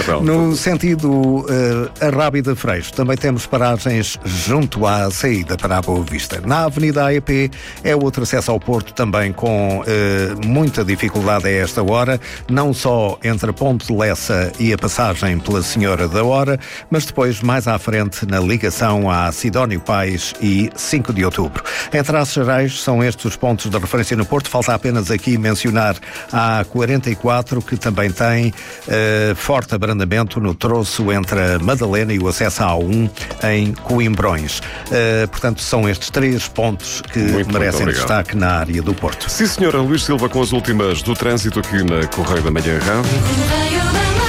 No sentido Arrábida Freixo, também temos paragens junto à saída para a Boa Vista. Na Avenida AEP é outro acesso ao Porto, também com muita dificuldade a esta hora, não só entre a Ponte de Lessa e a passagem pela Senhora da Hora, mas depois mais à frente na ligação a Sidónio Pais e 5 de Outubro. Em traços gerais, são estes os pontos de referência no Porto. Falta apenas aqui mencionar a A44, que também tem forte abrandamento no troço entre a Madalena e o acesso à A1 em Coimbrões. Portanto, são estes 3 pontos que merecem destaque na área do Porto. Sim, senhora. Luís Silva com as últimas do trânsito aqui na Correio da Manhã Rádio.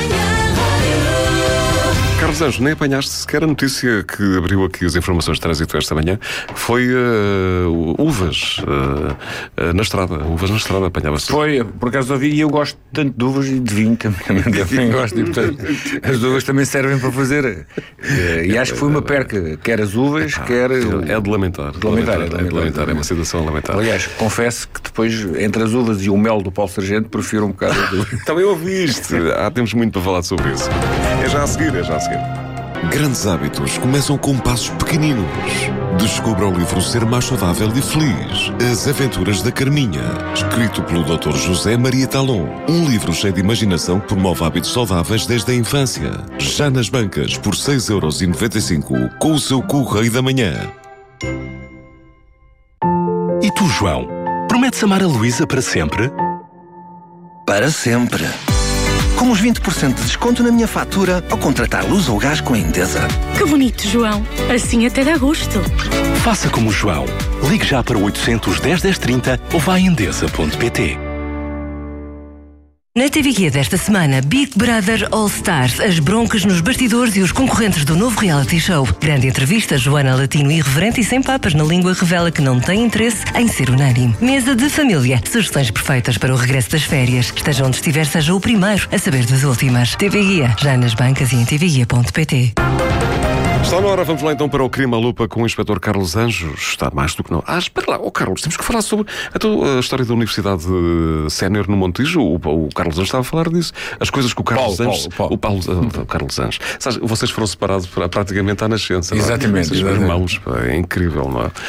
Carlos Anjo, nem apanhaste sequer a notícia que abriu aqui as informações de trânsito esta manhã, que foi uvas na estrada. Uvas na estrada, apanhava-se. Foi, por acaso ouvi, e eu gosto tanto de uvas e de vinho também gosto. E, portanto, as uvas também servem para fazer. E acho que foi uma perca, quer as uvas, quer... É de lamentar. É uma situação a lamentar. Aliás, confesso que depois, entre as uvas e o mel do Paulo Sargento, prefiro um bocado as uvas. Também ouviste. Temos muito para falar sobre isso. É já a seguir. Grandes hábitos começam com passos pequeninos. Descubra o livro Ser Mais Saudável e Feliz. As Aventuras da Carminha. Escrito pelo Dr. José Maria Talon. Um livro cheio de imaginação que promove hábitos saudáveis desde a infância. Já nas bancas por 6,95€ com o seu Correio da Manhã. E tu, João? Prometes amar a Luísa para sempre? Para sempre. Com os 20% de desconto na minha fatura ao contratar luz ou gás com a Endesa. Que bonito, João. Assim até dá gosto. Faça como o João. Ligue já para o 810 1030 ou vá a endesa.pt. Na TV Guia desta semana, Big Brother All Stars, as broncas nos bastidores e os concorrentes do novo reality show. Grande entrevista, Joana Latino, irreverente e sem papas na língua, revela que não tem interesse em ser unânime. Mesa de família, sugestões perfeitas para o regresso das férias. Esteja onde estiver, seja o primeiro a saber das últimas. TV Guia, já nas bancas e em tvguia.pt. Está na hora, vamos lá então para o Crime à Lupa com o Inspetor Carlos Anjos. Está mais do que não. Espera lá, Carlos, temos que falar sobre a história da Universidade Sénior no Montijo. O Carlos Anjos estava a falar disso. As coisas que o Carlos Anjos... O Carlos Anjos. Sabes, vocês foram separados praticamente à nascença. Exatamente. Irmãos, é incrível, não é?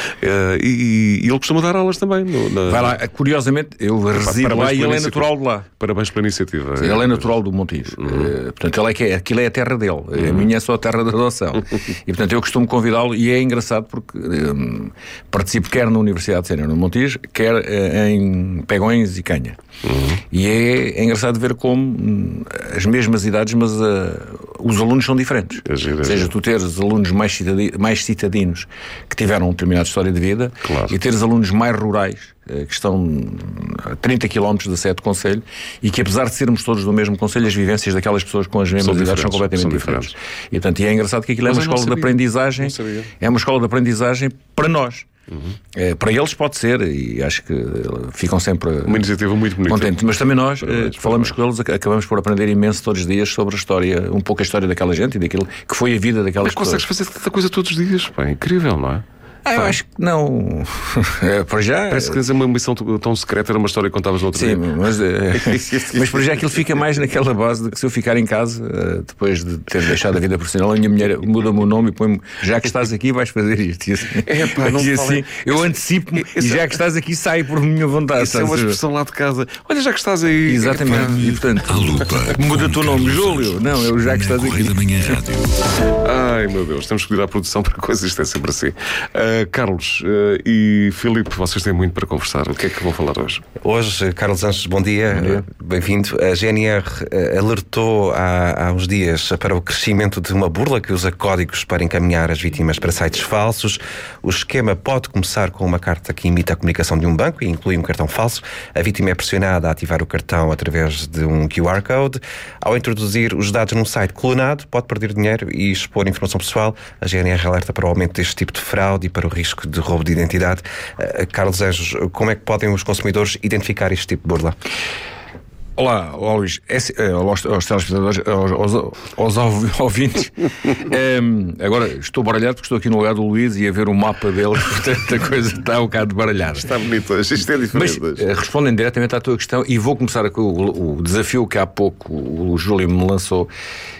E ele costuma dar aulas também. Vai lá, curiosamente, eu resido lá e ele é natural de lá. Parabéns pela iniciativa. Sim, ele é natural do Montijo. Portanto, aquilo é a terra dele. A minha é só a terra da adoção. E portanto eu costumo convidá-lo, e é engraçado porque participo quer na Universidade Sénior no Montijo, quer em Pegões e Canha. E é engraçado ver como as mesmas idades, mas os alunos são diferentes. Ou seja, tu teres alunos mais citadinos que tiveram uma determinada história de vida, claro, e teres alunos mais rurais que estão a 30 km da sede do concelho e que, apesar de sermos todos do mesmo concelho, as vivências daquelas pessoas com as mesmas idades são completamente diferentes. E portanto, é engraçado que aquilo é uma escola de aprendizagem. É uma escola de aprendizagem para nós. Para eles pode ser, e acho que ficam sempre uma iniciativa muito bonita, contentes, mas também nós falamos com eles, acabamos por aprender imenso todos os dias sobre a história, um pouco a história daquela gente e daquilo que foi a vida daquelas pessoas. Mas consegues fazer tanta coisa todos os dias, pá, é incrível, não é? Eu acho que não. Para já. Parece que é uma missão tão secreta, era uma história que contavas no outro dia. Sim, mas para já aquilo fica mais naquela base de que se eu ficar em casa, depois de ter deixado a vida profissional, a minha mulher muda-me o nome e põe-me: já que estás aqui, vais fazer isto. E assim, eu antecipo-me e já que estás aqui, sai por minha vontade. Isso é uma expressão lá de casa. Olha, já que estás aí. Exatamente. E portanto, a Lupa. Muda-te o nome, Júlio. Não, eu já que estás aqui. Da Manhã Rádio. Ai meu Deus, temos que pedir à produção para coisas, isto é sempre assim. Carlos e Filipe, vocês têm muito para conversar. O que é que vão falar hoje? Hoje, Carlos Anjos, bom dia. Bem-vindo. A GNR alertou há uns dias para o crescimento de uma burla que usa códigos para encaminhar as vítimas para sites falsos. O esquema pode começar com uma carta que imita a comunicação de um banco e inclui um cartão falso. A vítima é pressionada a ativar o cartão através de um QR Code. Ao introduzir os dados num site clonado, pode perder dinheiro e expor informação pessoal. A GNR alerta para o aumento deste tipo de fraude e para o risco de roubo de identidade. Carlos Anjos, como é que podem os consumidores identificar este tipo de burla? Olá, Luís, aos telespectadores, aos ouvintes. Agora estou baralhado porque estou aqui no lugar do Luís e a ver o mapa dele, portanto a coisa está um bocado baralhada. Está bonito hoje, isto é diferente. Mas respondem diretamente à tua questão e vou começar com o desafio que há pouco o Júlio me lançou,